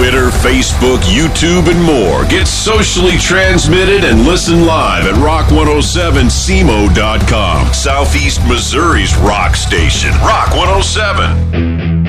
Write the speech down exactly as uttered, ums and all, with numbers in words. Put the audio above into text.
Twitter, Facebook, YouTube, and more. Get socially transmitted and listen live at rock one oh seven S E M O dot com. Southeast Missouri's rock station, Rock one oh seven.